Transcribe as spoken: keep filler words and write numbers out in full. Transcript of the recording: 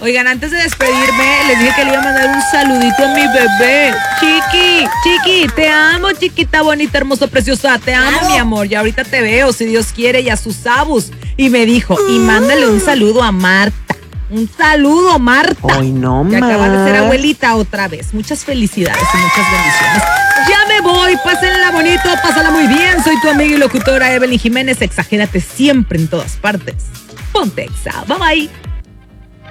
Oigan, antes de despedirme, les dije que le iba a mandar un saludito a mi bebé. Chiqui, Chiqui, te amo, chiquita, bonita, hermosa, preciosa. Te amo, mi amor. Y ahorita te veo, si Dios quiere, y a sus abus. Y me dijo, y mándale un saludo a Marta. Un saludo, Marta. Ay, no, que acaba de ser abuelita otra vez. Muchas felicidades y muchas bendiciones. Ya me voy, pásenla bonito, pásala muy bien. Soy tu amiga y locutora Evelyn Jiménez. Exagérate siempre en todas partes. Ponte Exa. Bye bye.